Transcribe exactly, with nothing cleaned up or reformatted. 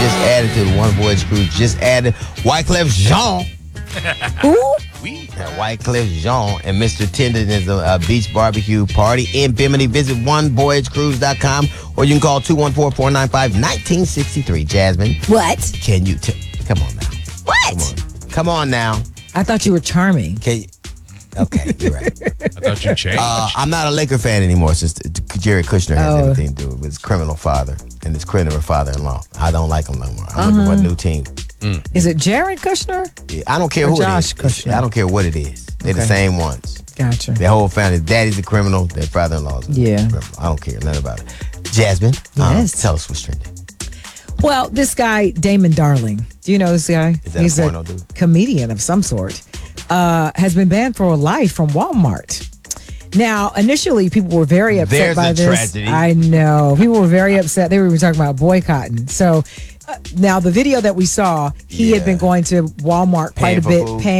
just added to the One Voyage Cruise. Just added Wyclef Jean. Who? We Wyclef Jean and Mister Tendon is a, a beach barbecue party in Bimini. Visit one voyage cruise dot com or you can call two one four, four nine five, one nine six three. Jasmine. What? Can you t- come on now? What? Come on. Come on now. I thought you were charming. Can you, okay, you're right. I thought you changed. Uh, I'm not a Laker fan anymore since Jared Kushner has Oh. everything to do with his criminal father and his criminal father-in-law. I don't like him no more. I'm looking for a new team. Is it Jared Kushner? Yeah, I don't care Or who Josh it is. Kushner. I don't care what it is. They're the Okay. same ones. Gotcha. Their whole family. Daddy's a criminal. Their father-in-law's a Yeah. criminal. I don't care nothing about it. Jasmine, um, Yes. tell us what's trending. Well, this guy, Damon Darling, do you know this guy? Is that a He's porno dude? comedian of some sort, uh, has been banned for life from Walmart. Now, initially, people were very upset There's by a this. tragedy. I know. People were very upset. They were even talking about boycotting. So, uh, now the video that we saw, he Yeah. had been going to Walmart quite Paying a for bit, food. paying